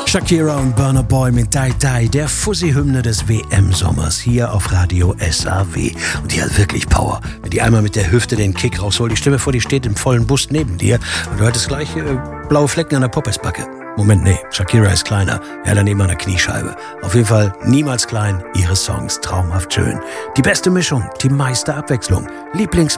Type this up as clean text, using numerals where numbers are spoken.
Shakira und Burna Boy mit Die Die, der Fussi-Hymne des WM-Sommers hier auf Radio SAW. Und die hat wirklich Power. Wenn die einmal mit der Hüfte den Kick rausholt, die Stimme vor, die steht im vollen Bus neben dir und du hattest gleich blaue Flecken an der Poppesbacke. Moment, nee, Shakira ist kleiner. Ja, daneben an der Kniescheibe. Auf jeden Fall niemals klein, ihre Songs traumhaft schön. Die beste Mischung, die meiste Abwechslung. Lieblingsmusik.